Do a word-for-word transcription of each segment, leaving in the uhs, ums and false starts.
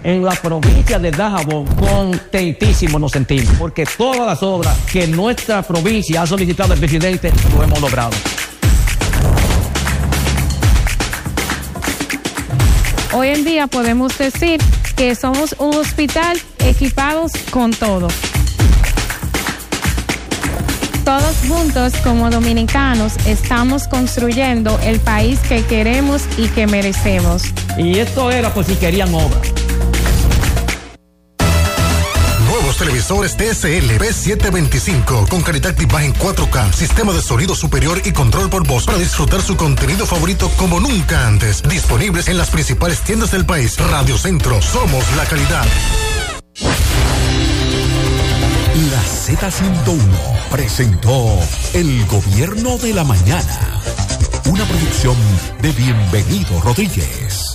en la provincia de Dajabón, contentísimos nos sentimos, porque todas las obras que nuestra provincia ha solicitado al presidente lo hemos logrado. Hoy en día podemos decir que somos un hospital equipados con todo. Todos juntos como dominicanos estamos construyendo el país que queremos y que merecemos. Y esto era por si querían obra. Nuevos televisores T S L P setecientos veinticinco con calidad de imagen cuatro K, sistema de sonido superior y control por voz para disfrutar su contenido favorito como nunca antes. Disponibles en las principales tiendas del país. Radio Centro, somos la calidad. La Z ciento uno presentó El Gobierno de la Mañana, una producción de Bienvenido Rodríguez.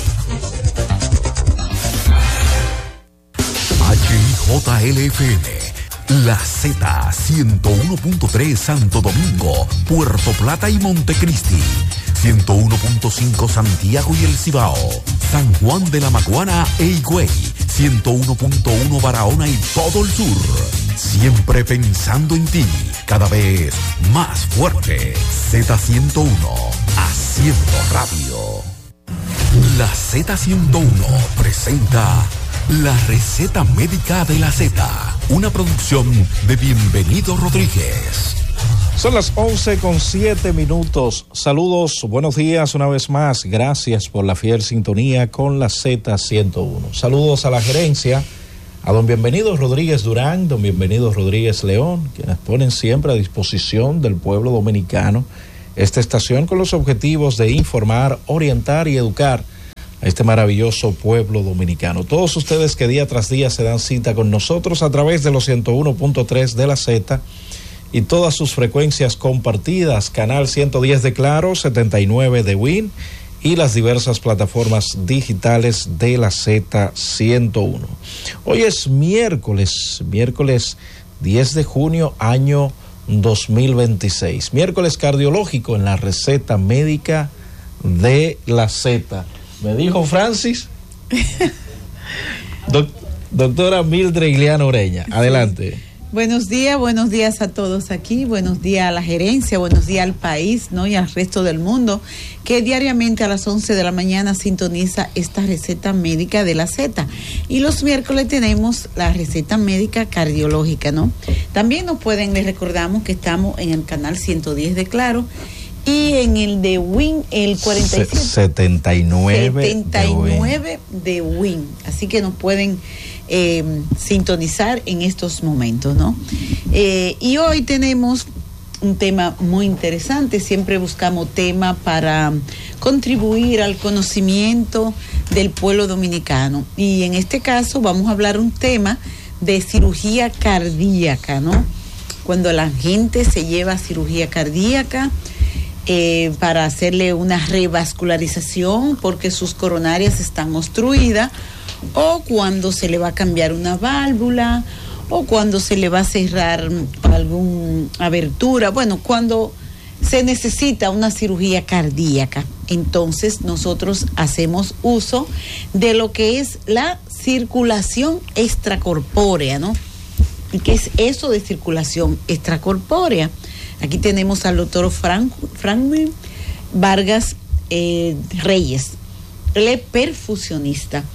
H I J L F M, La Z ciento uno punto tres Santo Domingo, Puerto Plata y Montecristi, ciento uno punto cinco Santiago y El Cibao, San Juan de la Maguana e Higüey, ciento uno punto uno Barahona y todo el sur. Siempre pensando en ti, cada vez más fuerte. Z ciento uno, haciendo radio. La Z ciento uno presenta La Receta Médica de la Z, una producción de Bienvenido Rodríguez. Son las once con siete minutos. Saludos, buenos días una vez más. Gracias por la fiel sintonía con la Z ciento uno. Saludos a la gerencia, a don Bienvenido Rodríguez Durán, don Bienvenido Rodríguez León, quienes ponen siempre a disposición del pueblo dominicano esta estación con los objetivos de informar, orientar y educar a este maravilloso pueblo dominicano. Todos ustedes que día tras día se dan cita con nosotros a través de los ciento uno punto tres de la Z y todas sus frecuencias compartidas, canal ciento diez de Claro, setenta y nueve de Win y las diversas plataformas digitales de la Z ciento uno. Hoy es miércoles, miércoles diez de junio, año dos mil veintiséis. Miércoles cardiológico en la receta médica de la Z. Me dijo Francis. Doc, doctora Mildred Ileana Ureña, adelante. Sí. Buenos días, buenos días a todos aquí, buenos días a la gerencia, buenos días al país, ¿no? Y al resto del mundo, que diariamente a las once de la mañana sintoniza esta receta médica de la Z. Y los miércoles tenemos la receta médica cardiológica, ¿no? También nos pueden, les recordamos que estamos en el canal ciento diez de Claro y en el de Win, el cuarenta y siete. setenta y nueve. setenta y nueve de Win. Así que nos pueden Eh, sintonizar en estos momentos, ¿no? Eh, y hoy tenemos un tema muy interesante. Siempre buscamos tema para contribuir al conocimiento del pueblo dominicano. Y en este caso vamos a hablar un tema de cirugía cardíaca, ¿no? Cuando la gente se lleva a cirugía cardíaca eh, para hacerle una revascularización porque sus coronarias están obstruidas, o cuando se le va a cambiar una válvula, o cuando se le va a cerrar alguna abertura, bueno, cuando se necesita una cirugía cardíaca. Entonces nosotros hacemos uso de lo que es la circulación extracorpórea, ¿no? ¿Y qué es eso de circulación extracorpórea? Aquí tenemos al doctor Frank, Franklin Vargas eh, Reyes. Él es perfusionista.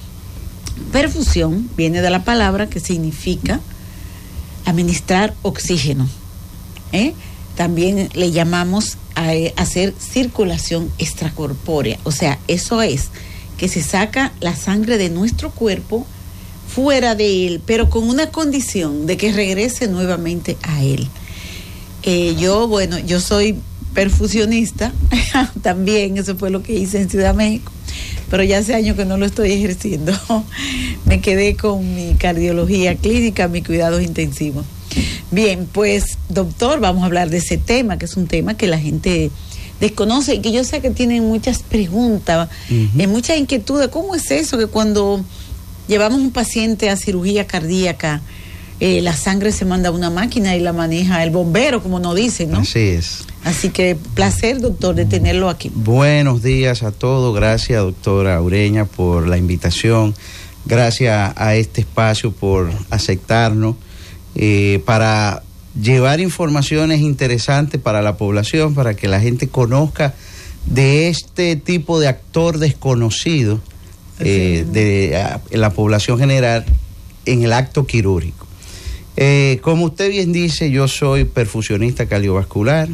Perfusión viene de la palabra que significa administrar oxígeno. ¿eh? También le llamamos a, a hacer circulación extracorpórea. O sea, eso es que se saca la sangre de nuestro cuerpo fuera de él, pero con una condición de que regrese nuevamente a él. Eh, yo, bueno, yo soy perfusionista, también eso fue lo que hice en Ciudad México, pero ya hace años que no lo estoy ejerciendo. Me quedé con mi cardiología clínica, mis cuidados intensivos. Bien, pues doctor, vamos a hablar de ese tema, que es un tema que la gente desconoce y que yo sé que tienen muchas preguntas, uh-huh. eh, muchas inquietudes. ¿Cómo es eso que cuando llevamos un paciente a cirugía cardíaca, eh, la sangre se manda a una máquina y la maneja el bombero, como nos dicen, ¿no? Así es. Así que placer, doctor, de tenerlo aquí. Buenos días a todos. Gracias, doctora Ureña, por la invitación. Gracias a este espacio por aceptarnos eh, para llevar informaciones interesantes para la población, para que la gente conozca de este tipo de actor desconocido eh, de a, la población general en el acto quirúrgico. Eh, como usted bien dice, yo soy perfusionista cardiovascular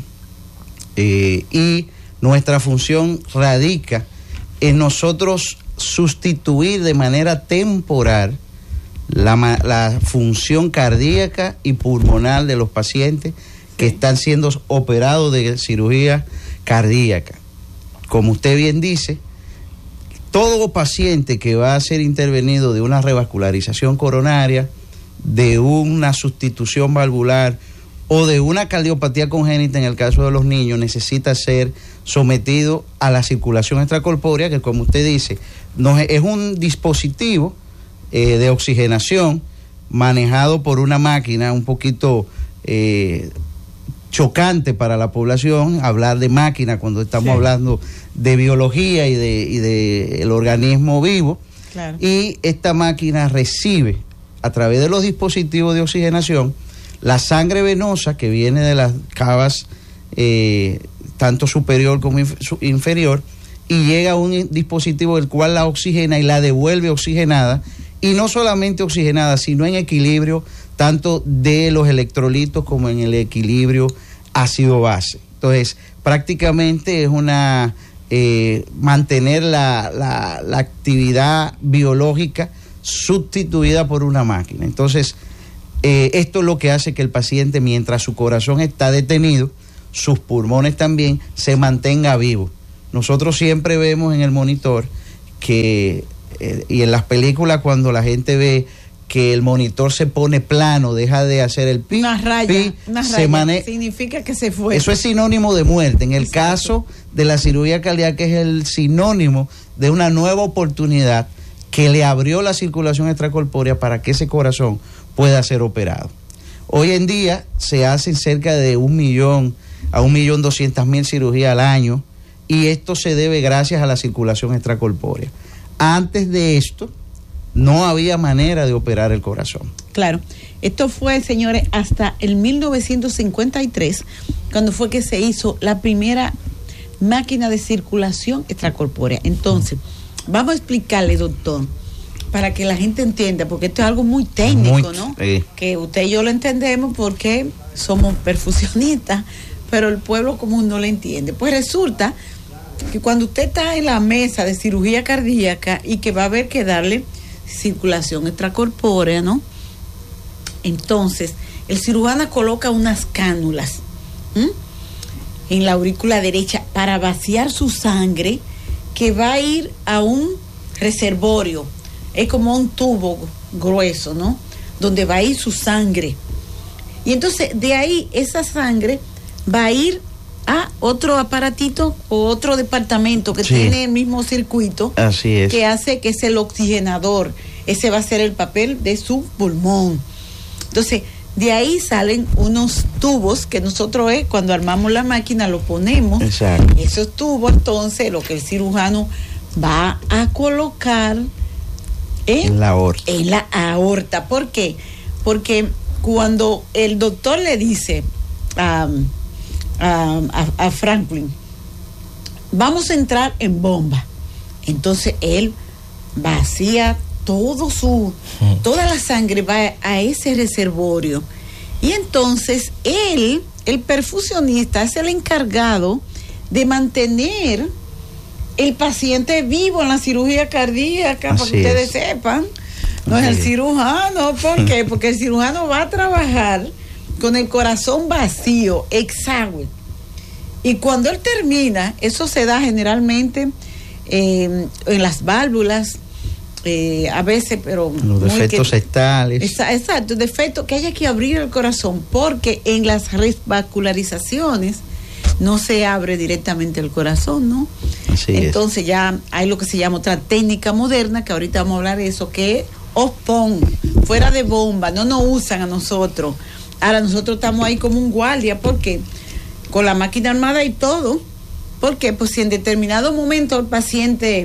eh, y nuestra función radica en nosotros sustituir de manera temporal la, la función cardíaca y pulmonar de los pacientes que están siendo operados de cirugía cardíaca. Como usted bien dice, todo paciente que va a ser intervenido de una revascularización coronaria, de una sustitución valvular o de una cardiopatía congénita en el caso de los niños, necesita ser sometido a la circulación extracorpórea, que como usted dice, no es, es un dispositivo eh, de oxigenación manejado por una máquina un poquito eh, chocante para la población, hablar de máquina cuando estamos sí. hablando de biología y de, y de el organismo vivo. Claro. Y esta máquina recibe a través de los dispositivos de oxigenación la sangre venosa que viene de las cavas eh, tanto superior como inf- inferior, y llega a un dispositivo el cual la oxigena y la devuelve oxigenada, y no solamente oxigenada, sino en equilibrio tanto de los electrolitos como en el equilibrio ácido-base. Entonces, prácticamente es una eh, mantener la, la, la actividad biológica sustituida por una máquina. Entonces, eh, esto es lo que hace que el paciente, mientras su corazón está detenido, sus pulmones también, se mantenga vivo. Nosotros siempre vemos en el monitor que, eh, y en las películas cuando la gente ve que el monitor se pone plano, deja de hacer el pi, una raya, pi, una se raya, mane- significa que se fue. Eso es sinónimo de muerte. En el Exacto. caso de la cirugía cardíaca es el sinónimo de una nueva oportunidad que le abrió la circulación extracorpórea para que ese corazón pueda ser operado. Hoy en día se hacen cerca de un millón a un millón doscientas mil cirugías al año, y esto se debe gracias a la circulación extracorpórea. Antes de esto no había manera de operar el corazón. Claro, esto fue, señores, hasta el mil novecientos cincuenta y tres, cuando fue que se hizo la primera máquina de circulación extracorpórea. Entonces, vamos a explicarle, doctor, para que la gente entienda, porque esto es algo muy técnico, muy, ¿no? Sí. Que usted y yo lo entendemos porque somos perfusionistas, pero el pueblo común no lo entiende. Pues resulta que cuando usted está en la mesa de cirugía cardíaca y que va a haber que darle circulación extracorpórea, ¿no? Entonces, el cirujano coloca unas cánulas ¿m? en la aurícula derecha para vaciar su sangre, que va a ir a un reservorio. Es como un tubo grueso, ¿no? Donde va a ir su sangre. Y entonces, de ahí, esa sangre va a ir a otro aparatito o otro departamento que sí. tiene el mismo circuito. Así es. Que hace que es el oxigenador. Ese va a ser el papel de su pulmón. Entonces, de ahí salen unos tubos que nosotros eh, cuando armamos la máquina lo ponemos. Exacto. Esos tubos, entonces, lo que el cirujano va a colocar en la aorta. En la aorta. ¿Por qué? Porque cuando el doctor le dice a, a, a, a Franklin, vamos a entrar en bomba, entonces él vacía todo su, toda la sangre va a ese reservorio, y entonces él, el perfusionista, es el encargado de mantener el paciente vivo en la cirugía cardíaca. Así para que ustedes es. sepan, no Así es el cirujano. ¿Por qué? Porque el cirujano va a trabajar con el corazón vacío, exangüe, y cuando él termina, eso se da generalmente eh, en las válvulas, eh, a veces, pero los defectos sectales. Exacto, defecto que haya que abrir el corazón, porque en las revascularizaciones no se abre directamente el corazón, ¿no? Así Entonces es. Ya hay lo que se llama otra técnica moderna, que ahorita vamos a hablar de eso, que es off-pon, fuera de bomba, no nos usan a nosotros. Ahora nosotros estamos ahí como un guardia, porque con la máquina armada y todo. ¿Por qué? Pues si en determinado momento el paciente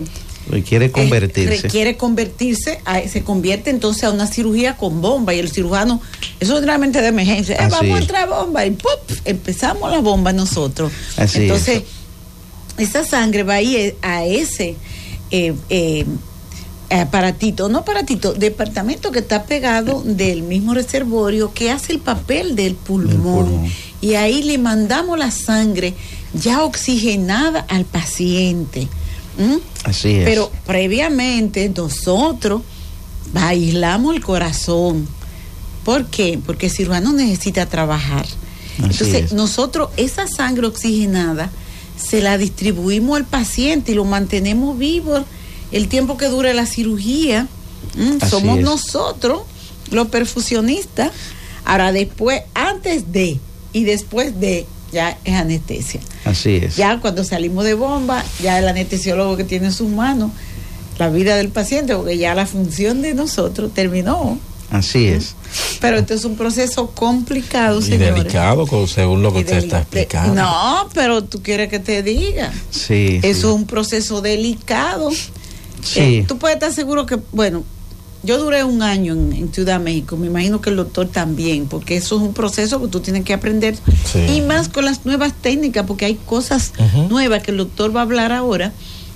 Requiere convertirse. Eh, requiere convertirse, a, se convierte entonces a una cirugía con bomba y el cirujano, eso es realmente de emergencia, eh, vamos a entrar bomba y ¡pum! Empezamos la bomba nosotros. Así entonces, es. esa sangre va a ir a ese eh, eh, aparatito, no aparatito, departamento que está pegado del mismo reservorio que hace el papel del pulmón, el pulmón. Y ahí le mandamos la sangre ya oxigenada al paciente. ¿Mm? Así es. Pero previamente nosotros aislamos el corazón. ¿Por qué? Porque el cirujano necesita trabajar. Así Entonces es. nosotros esa sangre oxigenada se la distribuimos al paciente y lo mantenemos vivo el tiempo que dure la cirugía. ¿Mm? Somos es. nosotros los perfusionistas. Ahora después, antes de y después de, ya es anestesia. Así es. Ya cuando salimos de bomba, ya el anestesiólogo que tiene en sus manos la vida del paciente, porque ya la función de nosotros terminó. Así es. Pero esto es un proceso complicado, y señores. delicado, según lo que Y usted deli- está explicando. No, pero tú quieres que te diga. Sí. Eso sí. es un proceso delicado. Sí. Eh, tú puedes estar seguro que, bueno, yo duré un año en, en Ciudad de México, me imagino que el doctor también, porque eso es un proceso que tú tienes que aprender. Sí. Y más con las nuevas técnicas, porque hay cosas Uh-huh. nuevas que el doctor va a hablar ahora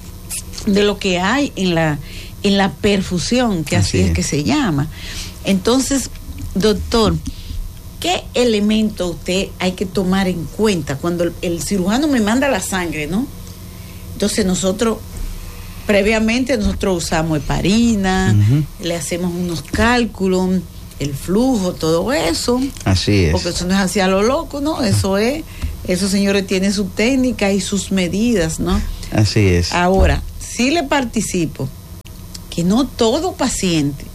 de lo que hay en la, en la perfusión, que así, Así es. es que se llama. Entonces, doctor, ¿qué elemento usted hay que tomar en cuenta cuando el, el cirujano me manda la sangre, ¿no? Entonces nosotros, previamente nosotros usamos heparina, Uh-huh. le hacemos unos cálculos, el flujo, todo eso. Así es. Porque eso no es así a lo loco, ¿no? Eso es, esos señores tienen su técnica y sus medidas, ¿no? Así es. Ahora, sí le participo que no todo paciente,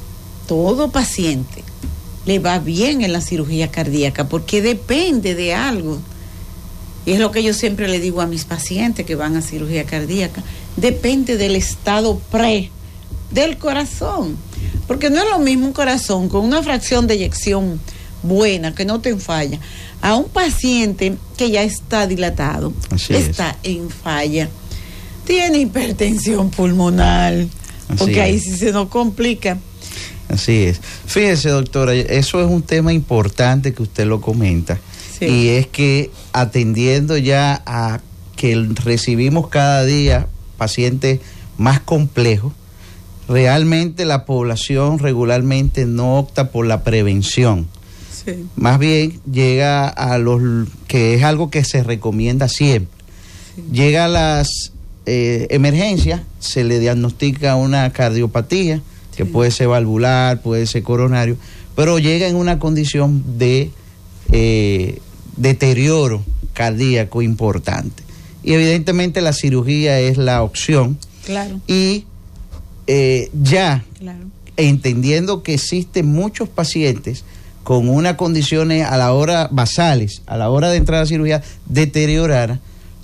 todo paciente le va bien en la cirugía cardíaca, porque depende de algo. Y es lo que yo siempre le digo a mis pacientes que van a cirugía cardíaca, depende del estado pre del corazón, porque no es lo mismo un corazón con una fracción de eyección buena, que no te falla, a un paciente que ya está dilatado, Así está en falla, tiene hipertensión pulmonar, Así porque ahí es. sí se nos complica. Así es. Fíjese, doctora, eso es un tema importante que usted lo comenta. Sí. Y es que atendiendo ya a que recibimos cada día pacientes más complejos, realmente la población regularmente no opta por la prevención. Sí. Más bien llega a los, que es algo que se recomienda siempre. Sí. Llega a las eh, emergencias, se le diagnostica una cardiopatía, que Sí. puede ser valvular, puede ser coronario, pero llega en una condición de eh, deterioro cardíaco importante. Y evidentemente la cirugía es la opción. Claro, Y eh, ya claro. entendiendo que existen muchos pacientes con unas condiciones a la hora basales, a la hora de entrar a la cirugía, deterioradas,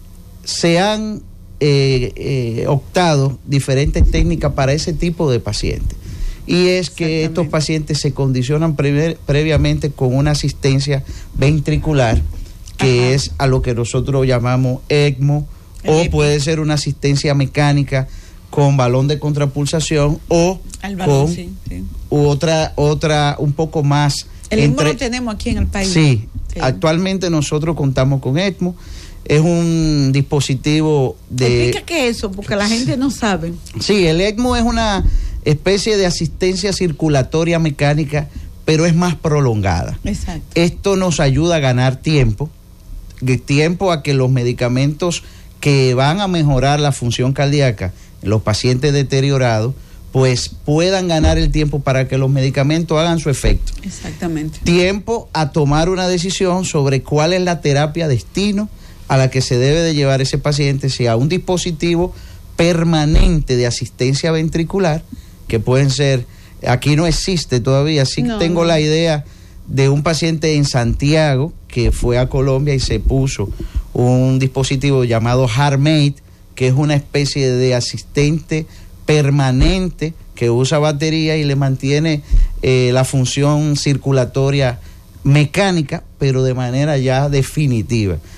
se han eh, eh, optado diferentes técnicas para ese tipo de pacientes. Y es que estos pacientes se condicionan previ- previamente con una asistencia ventricular, que Ajá. es a lo que nosotros llamamos ECMO, El o ECMO. puede ser una asistencia mecánica con balón de contrapulsación, o Al balón, con sí, sí. u otra, otra un poco más. El ECMO entre- lo tenemos aquí en el país. Sí, Sí. actualmente nosotros contamos con ECMO. Es un dispositivo de... Explica qué es eso, porque la gente no sabe. Sí, el ECMO es una especie de asistencia circulatoria mecánica, pero es más prolongada. Exacto. Esto nos ayuda a ganar tiempo, de tiempo a que los medicamentos que van a mejorar la función cardíaca en los pacientes deteriorados, pues puedan ganar el tiempo para que los medicamentos hagan su efecto. Exactamente. Tiempo a tomar una decisión sobre cuál es la terapia destino a la que se debe de llevar ese paciente, si a un dispositivo permanente de asistencia ventricular, que pueden ser, aquí no existe todavía, sí No, tengo no. la idea de un paciente en Santiago que fue a Colombia y se puso un dispositivo llamado HeartMate, que es una especie de asistente permanente que usa batería y le mantiene eh, la función circulatoria mecánica, pero de manera ya definitiva.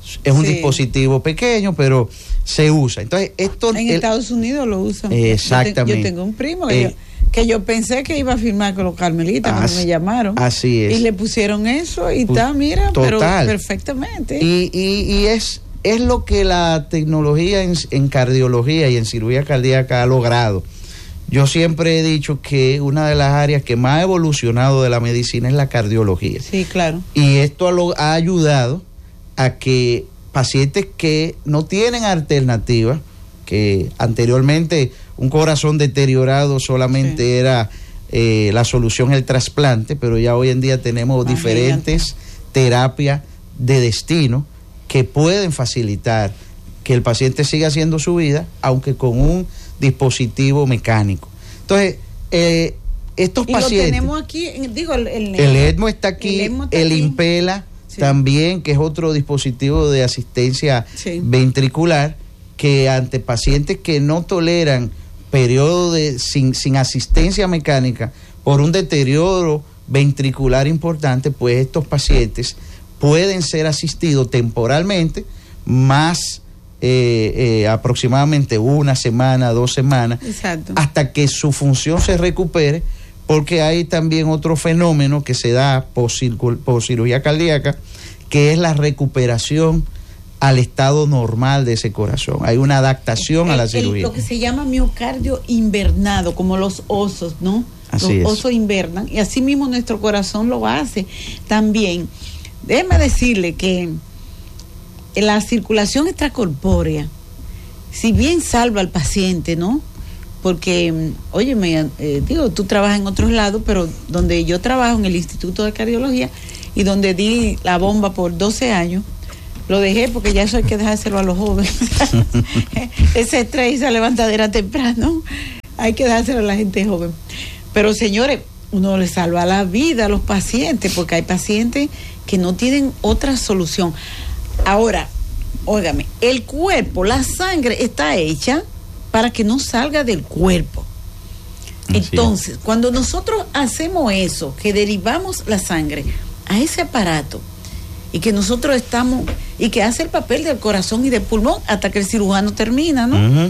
Es un Sí. dispositivo pequeño, pero se usa. Entonces, esto... En el, Estados Unidos lo usan. Exactamente. Yo, te, yo tengo un primo que, Eh, yo, que yo pensé que iba a firmar con los carmelitas cuando Así- me llamaron. así es. Y le pusieron eso y Pu- está, mira, pero total. perfectamente. Y, y, y es, es lo que la tecnología en, en cardiología y en cirugía cardíaca ha logrado. Yo siempre he dicho que una de las áreas que más ha evolucionado de la medicina es la cardiología. Sí, claro. Y esto ha, lo- ha ayudado a que pacientes que no tienen alternativa, que anteriormente un corazón deteriorado solamente Sí. era eh, la solución el trasplante, pero ya hoy en día tenemos Imagínate. diferentes terapias de destino que pueden facilitar que el paciente siga haciendo su vida, aunque con un dispositivo mecánico. Entonces, eh, estos Y pacientes... lo tenemos aquí, en- digo, el, el, El ECMO está aquí, El el, ECMO está aquí. Impela Sí. también, que es otro dispositivo de asistencia Sí. ventricular, que ante pacientes que no toleran periodo de sin, sin asistencia mecánica por un deterioro ventricular importante, pues estos pacientes pueden ser asistidos temporalmente, más eh, eh, aproximadamente una semana, dos semanas, Exacto. hasta que su función se recupere, porque hay también otro fenómeno que se da por, circu- por cirugía cardíaca, que es la recuperación al estado normal de ese corazón. Hay una adaptación a la El- el- cirugía. lo que se llama miocardio invernado, como los osos, ¿no? Así los es. osos invernan y así mismo nuestro corazón lo hace también. Déjeme decirle que la circulación extracorpórea, si bien salva al paciente, ¿no? Porque, oye, me, eh, digo, tú trabajas en otros lados, pero donde yo trabajo en el Instituto de Cardiología y donde di la bomba por doce años, lo dejé porque ya eso hay que dejárselo a los jóvenes. Ese estrés y esa levantadera temprano, hay que dejárselo a la gente joven. Pero señores, uno le salva la vida a los pacientes, porque hay pacientes que no tienen otra solución. Ahora, óigame, el cuerpo, la sangre está hecha para que no salga del cuerpo. Así es. Entonces, cuando nosotros hacemos eso, que derivamos la sangre a ese aparato y que nosotros estamos, y que hace el papel del corazón y del pulmón hasta que el cirujano termina, ¿no? Ujú.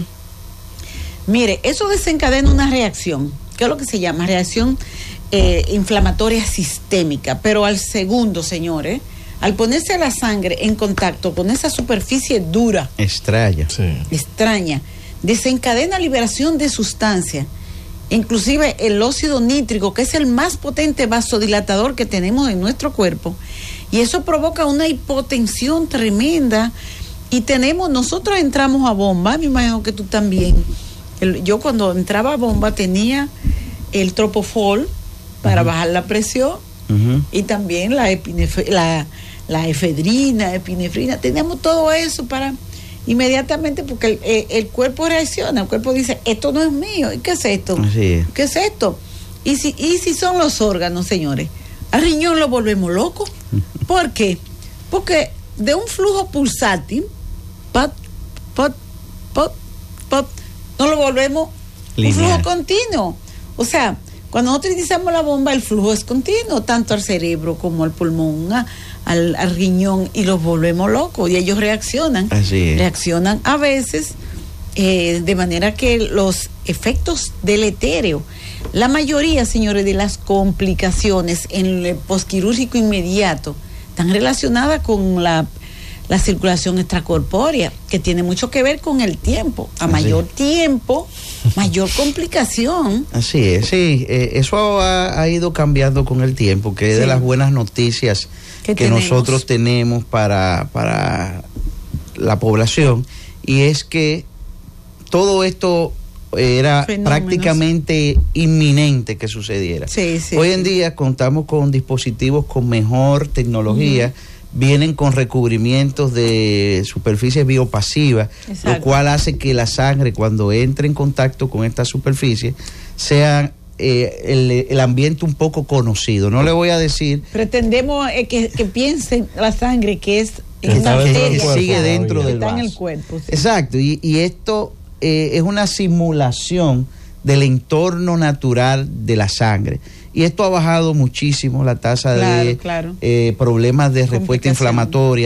Mire, eso desencadena una reacción, que es lo que se llama reacción eh, inflamatoria sistémica, pero al segundo, señores, al ponerse la sangre en contacto con esa superficie dura, Extraña. Sí. extraña, desencadena liberación de sustancias, inclusive el óxido nítrico, que es el más potente vasodilatador que tenemos en nuestro cuerpo, y eso provoca una hipotensión tremenda, y tenemos, nosotros entramos a bomba, me imagino que tú también. El- yo cuando entraba a bomba tenía el Tropofol para Ujú. bajar la presión, Ujú. y también la, epinef- la, la efedrina, epinefrina, teníamos todo eso para inmediatamente, porque el, el- el cuerpo reacciona, el cuerpo dice, esto no es mío, ¿y qué es esto? Así es. ¿Qué es esto? Y si, y si son los órganos, señores, al riñón lo volvemos loco. ¿Por qué? Porque de un flujo pulsátil, pat, pat, pat, pat, no lo volvemos Lineal. un flujo continuo. O sea, cuando nosotros utilizamos la bomba, el flujo es continuo, tanto al cerebro como al pulmón, a- al, al riñón, y los volvemos locos, y ellos reaccionan. Así es. Reaccionan a veces eh, de manera que los efectos deletéreos, la mayoría, señores, de las complicaciones en el posquirúrgico inmediato están relacionadas con la, la circulación extracorpórea, que tiene mucho que ver con el tiempo. A Así mayor es. tiempo, mayor complicación. Así es, sí, eh, eso ha, ha ido cambiando con el tiempo, que es de Sí. las buenas noticias Que que tenemos. nosotros tenemos para, para la población, y es que todo esto era Fenómenos. prácticamente inminente que sucediera. Sí, sí, Hoy sí. en día contamos con dispositivos con mejor tecnología, vienen con recubrimientos de superficies biopasivas, Exacto. lo cual hace que la sangre, cuando entre en contacto con esta superficie, sea eh, el, el ambiente un poco conocido. No le voy a decir Pretendemos eh, que, que piensen la sangre que es Que en está la dentro del arteria, cuerpo sigue dentro todavía. del está en el vaso. cuerpo. sí. Exacto, y, y esto eh, es una simulación del entorno natural de la sangre. Y esto ha bajado muchísimo la tasa Claro, de claro. eh, problemas de respuesta Complicación. inflamatoria,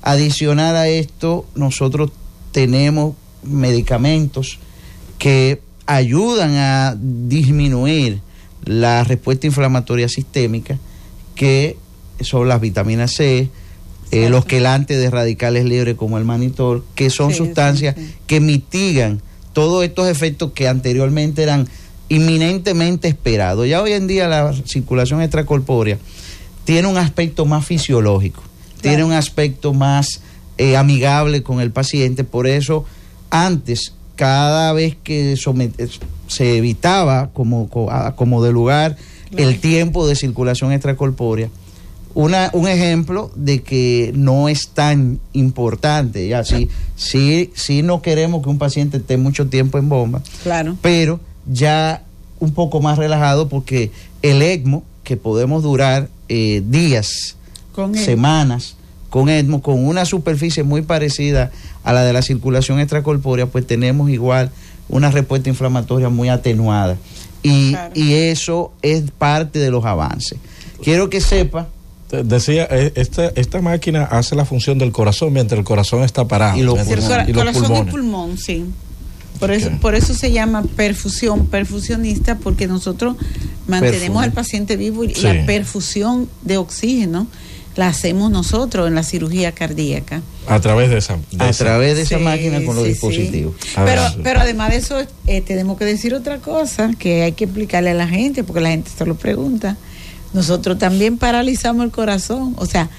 Adicional a esto, nosotros tenemos medicamentos que ayudan a disminuir la respuesta inflamatoria sistémica, que son las vitaminas C, eh, los quelantes de radicales libres como el manitol, que son sí, sustancias sí, sí. que mitigan todos estos efectos que anteriormente eran inminentemente esperados. Ya hoy en día la circulación extracorpórea tiene un aspecto más fisiológico, claro. tiene un aspecto más eh, amigable con el paciente. Por eso antes, cada vez que somete, se evitaba como, como de lugar claro. el tiempo de circulación extracorpórea, Una, un ejemplo de que no es tan importante, ya sí, sí, sí no queremos que un paciente esté mucho tiempo en bomba, claro. pero ya un poco más relajado, porque el ECMO, que podemos durar eh, días, con semanas, con ECMO, con una superficie muy parecida a la de la circulación extracorpórea, pues tenemos igual una respuesta inflamatoria muy atenuada, y, claro. y eso es parte de los avances. Quiero que sepa. Decía, esta, esta máquina hace la función del corazón mientras el corazón está parado. Y los, mientras, el cora- y los corazón pulmones. y pulmón, sí. Por eso, okay. por eso se llama perfusión, perfusionista, porque nosotros mantenemos Perfume. al paciente vivo, y sí. la perfusión de oxígeno la hacemos nosotros en la cirugía cardíaca. A través de esa, de a esa. través de esa sí, máquina con los sí, dispositivos. Sí. Pero, pero además de eso, eh, tenemos que decir otra cosa que hay que explicarle a la gente, porque la gente se lo pregunta. Nosotros también paralizamos el corazón, o sea,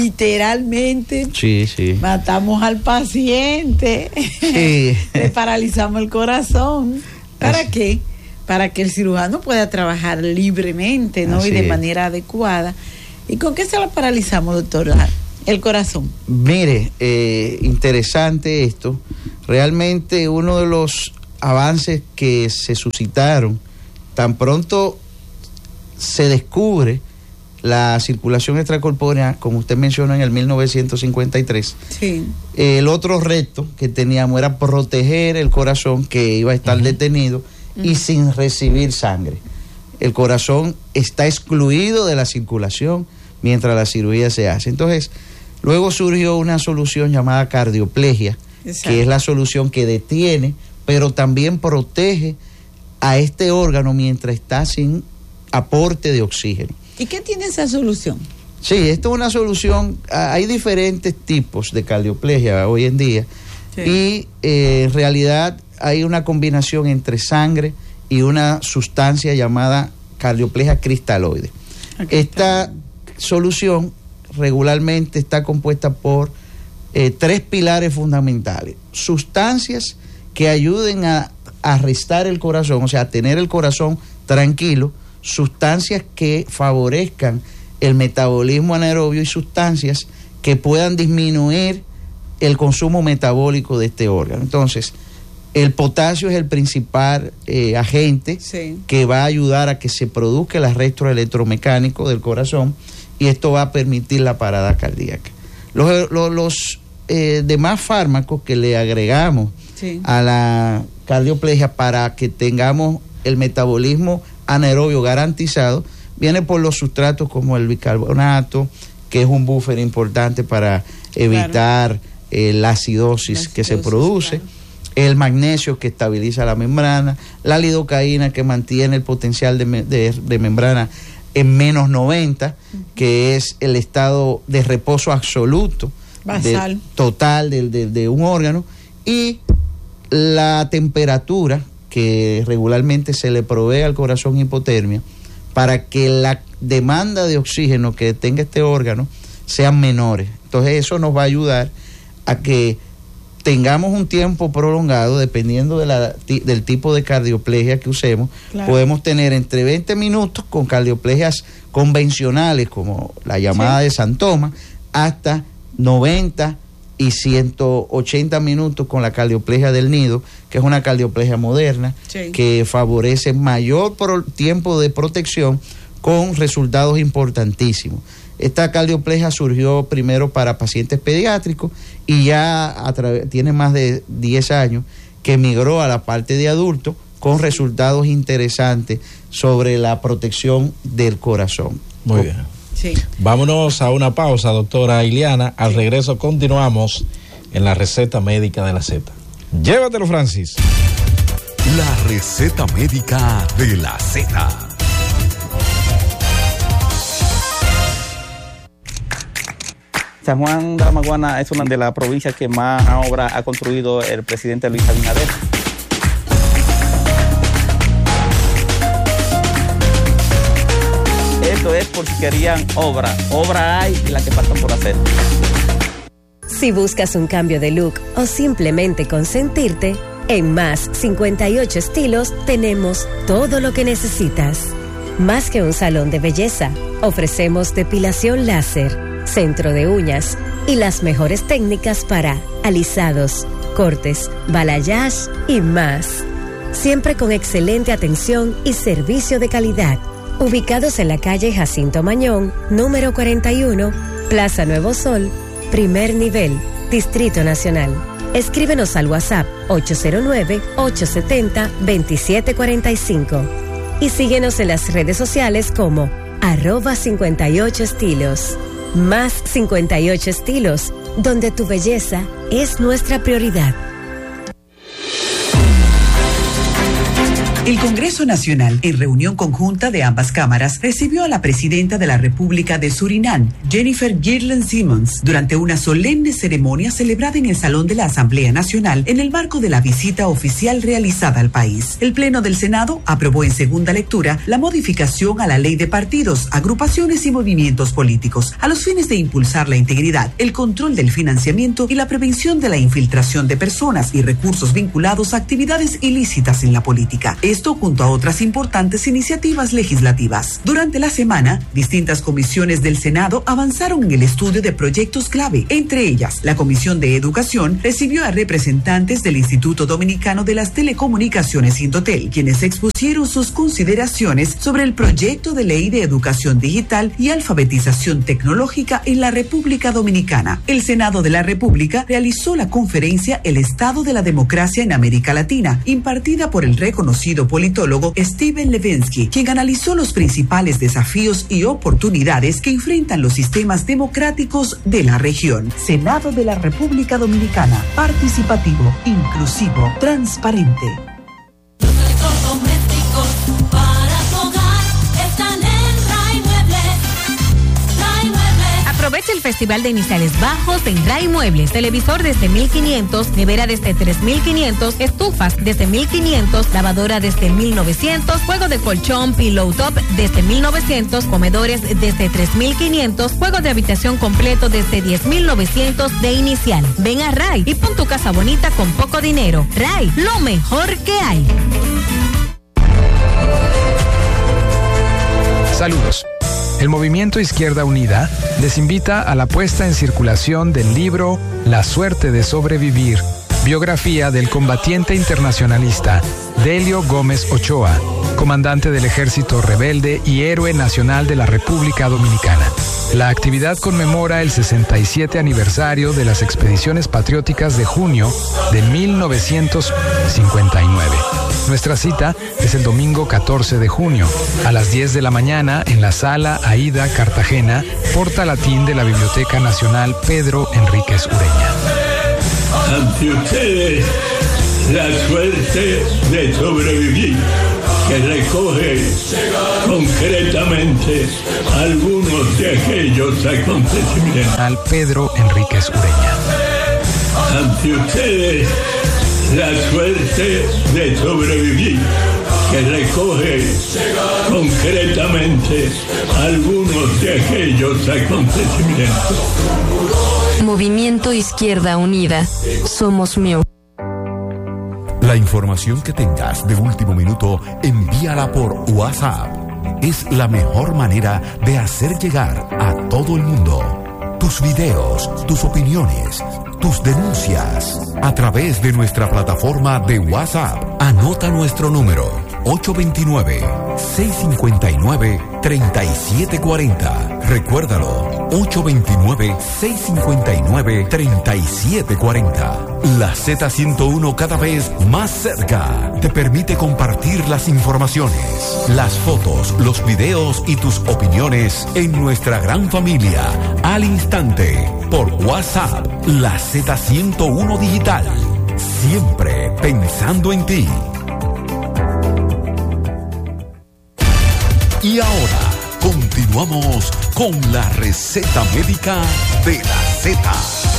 literalmente sí, sí. matamos al paciente, sí. le paralizamos el corazón. ¿Para es. qué? Para que el cirujano pueda trabajar libremente, ¿no? Así y de es. manera adecuada. ¿Y con qué se lo paralizamos, doctor? El corazón. Mire, eh, interesante esto. Realmente uno de los avances que se suscitaron tan pronto se descubre la circulación extracorpórea, como usted mencionó, en el mil novecientos cincuenta y tres. Sí. El otro reto que teníamos era proteger el corazón, que iba a estar uh-huh. detenido uh-huh. y sin recibir sangre. El corazón está excluido de la circulación mientras la cirugía se hace. Entonces, luego surgió una solución llamada cardioplegia, Exacto. que es la solución que detiene, pero también protege a este órgano mientras está sin aporte de oxígeno. ¿Y qué tiene esa solución? Sí, esto es una solución. Hay diferentes tipos de cardioplegia hoy en día sí. y eh, en realidad hay una combinación entre sangre y una sustancia llamada cardioplegia cristaloide. Okay. Esta solución regularmente está compuesta por eh, tres pilares fundamentales: sustancias que ayuden a arrestar el corazón, o sea, a tener el corazón tranquilo; sustancias que favorezcan el metabolismo anaerobio; y sustancias que puedan disminuir el consumo metabólico de este órgano. Entonces, el potasio es el principal eh, agente sí. que va a ayudar a que se produzca el arresto electromecánico del corazón, y esto va a permitir la parada cardíaca. Los, los, los eh, demás fármacos que le agregamos sí. a la cardioplegia para que tengamos el metabolismo anaerobio garantizado, viene por los sustratos como el bicarbonato, que es un buffer importante para evitar claro. eh, la acidosis, la acidosis que se produce, claro. el magnesio, que estabiliza la membrana, la lidocaína, que mantiene el potencial de, de, de membrana en menos noventa, uh-huh. que es el estado de reposo absoluto basal, de, total de, de, de un órgano, y la temperatura que regularmente se le provee al corazón hipotermia, para que la demanda de oxígeno que tenga este órgano sean menores. Entonces eso nos va a ayudar a que tengamos un tiempo prolongado, dependiendo de la, del tipo de cardioplegia que usemos. Claro. Podemos tener entre veinte minutos con cardioplegias convencionales, como la llamada sí. de San Tomás, hasta noventa y ciento ochenta minutos con la cardioplegia del nido, que es una cardioplegia moderna, sí. que favorece mayor pro- tiempo de protección con resultados importantísimos. Esta cardioplegia surgió primero para pacientes pediátricos y ya a tra- tiene más de diez años que migró a la parte de adultos, con resultados interesantes sobre la protección del corazón. Muy bien. Sí. Vámonos a una pausa, doctora Iliana. Al regreso continuamos en la receta médica de la Z. Llévatelo, Francis. La receta médica de la Z. San Juan de la Maguana es una de las provincias que más obra ha construido el presidente Luis Abinader. Esto es por si querían obra. Obra hay y la que faltan por hacer. Si buscas un cambio de look o simplemente consentirte, en Más cincuenta y ocho Estilos tenemos todo lo que necesitas. Más que un salón de belleza, ofrecemos depilación láser, centro de uñas y las mejores técnicas para alisados, cortes, balayage y más. Siempre con excelente atención y servicio de calidad. Ubicados en la calle Jacinto Mañón, número cuarenta y uno, Plaza Nuevo Sol, primer nivel, Distrito Nacional. Escríbenos al WhatsApp ocho cero nueve, ocho siete cero, dos siete cuatro cinco y síguenos en las redes sociales como arroba cincuenta y ocho estilos. Más cincuenta y ocho Estilos, donde tu belleza es nuestra prioridad. El Congreso Nacional, en reunión conjunta de ambas cámaras, recibió a la presidenta de la República de Surinam, Jennifer Girland Simmons, durante una solemne ceremonia celebrada en el Salón de la Asamblea Nacional en el marco de la visita oficial realizada al país. El Pleno del Senado aprobó en segunda lectura la modificación a la Ley de Partidos, Agrupaciones y Movimientos Políticos, a los fines de impulsar la integridad, el control del financiamiento y la prevención de la infiltración de personas y recursos vinculados a actividades ilícitas en la política. Esto junto a otras importantes iniciativas legislativas. Durante la semana, distintas comisiones del Senado avanzaron en el estudio de proyectos clave. Entre ellas, la Comisión de Educación recibió a representantes del Instituto Dominicano de las Telecomunicaciones Indotel, quienes expusieron sus consideraciones sobre el proyecto de ley de educación digital y alfabetización tecnológica en la República Dominicana. El Senado de la República realizó la conferencia El Estado de la Democracia en América Latina, impartida por el reconocido politólogo Steven Levinsky, quien analizó los principales desafíos y oportunidades que enfrentan los sistemas democráticos de la región. Senado de la República Dominicana, participativo, inclusivo, transparente. Aprovecha el Festival de Iniciales Bajos en Ray Muebles. Televisor desde mil quinientos, nevera desde tres mil quinientos, estufas desde mil quinientos, lavadora desde mil novecientos, juego de colchón, pillow top desde mil novecientos, comedores desde tres mil quinientos, juego de habitación completo desde diez mil novecientos de inicial. Ven a Ray y pon tu casa bonita con poco dinero. Ray, lo mejor que hay. Saludos. El Movimiento Izquierda Unida les invita a la puesta en circulación del libro La suerte de sobrevivir, biografía del combatiente internacionalista Delio Gómez Ochoa, comandante del Ejército Rebelde y héroe nacional de la República Dominicana. La actividad conmemora el sesenta y siete aniversario de las expediciones patrióticas de junio de mil novecientos cincuenta y nueve. Nuestra cita es el domingo catorce de junio, a las diez de la mañana, en la Sala Aida Cartagena, Porta Latín de la Biblioteca Nacional Pedro Enríquez Ureña. Ante ustedes, la suerte de sobrevivir, que recoge concretamente algunos de aquellos acontecimientos. Al Pedro Enríquez Ureña. Ante ustedes, la suerte de sobrevivir, que recoge concretamente algunos de aquellos acontecimientos. Movimiento Izquierda Unida. Somos mío. La información que tengas de último minuto, envíala por WhatsApp. Es la mejor manera de hacer llegar a todo el mundo tus videos, tus opiniones, tus denuncias a través de nuestra plataforma de WhatsApp. Anota nuestro número ocho dos nueve, seis cinco nueve, tres siete cuatro cero. Recuérdalo, ocho dos nueve, seis cinco nueve, tres siete cuatro cero. La Z ciento uno, cada vez más cerca, te permite compartir las informaciones, las fotos, los videos y tus opiniones en nuestra gran familia al instante por WhatsApp. La Z ciento uno Digital, siempre pensando en ti. Y ahora continuamos con la receta médica de la Z.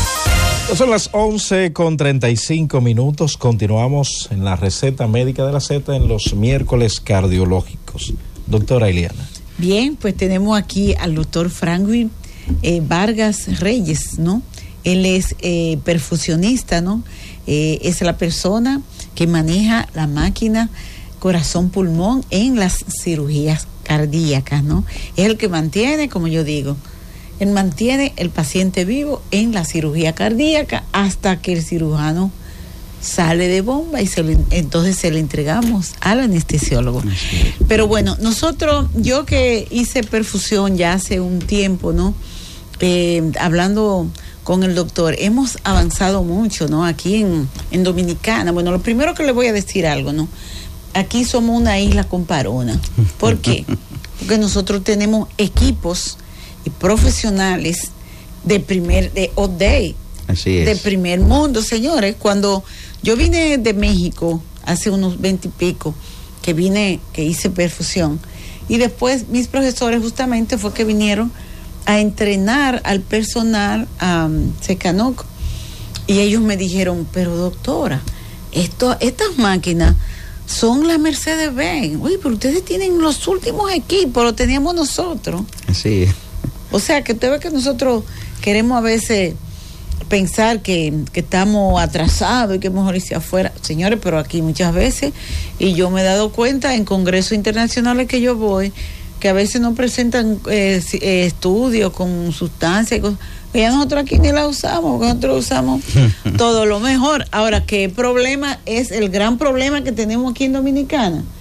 Son las once con treinta y cinco minutos. Continuamos en la receta médica de la Z en los miércoles cardiológicos. Doctora Iliana. Bien, pues tenemos aquí al doctor Franklin eh, Vargas Reyes, ¿no? Él es eh, perfusionista, ¿no? Eh, es la persona que maneja la máquina corazón-pulmón en las cirugías cardíacas, ¿no? Es el que mantiene, como yo digo, él mantiene el paciente vivo en la cirugía cardíaca hasta que el cirujano sale de bomba y se le, entonces se le entregamos al anestesiólogo. Pero bueno, nosotros, yo que hice perfusión ya hace un tiempo, ¿no? Eh, hablando con el doctor, hemos avanzado mucho, ¿no? Aquí en, en Dominicana. Bueno, lo primero que le voy a decir algo, ¿no? Aquí somos una isla con parona. ¿Por qué? Porque nosotros tenemos equipos y profesionales de primer, de O D, así es, de primer mundo, señores. Cuando yo vine de México hace unos veinte y pico, que vine, que hice perfusión, y después mis profesores justamente fue que vinieron a entrenar al personal a um, Secanoc, y ellos me dijeron, pero doctora, esto, estas máquinas son las Mercedes-Benz. Uy, pero ustedes tienen los últimos equipos, lo teníamos nosotros. Sí. O sea, que usted ve que nosotros queremos a veces pensar que, que estamos atrasados y que mejor irse afuera. Señores, pero aquí muchas veces, y yo me he dado cuenta en congresos internacionales que yo voy, que a veces no presentan eh, eh, estudios con sustancias y cosas. Y ya nosotros aquí ni la usamos, porque nosotros usamos todo lo mejor. Ahora, ¿qué problema es el gran problema que tenemos aquí en Dominicana?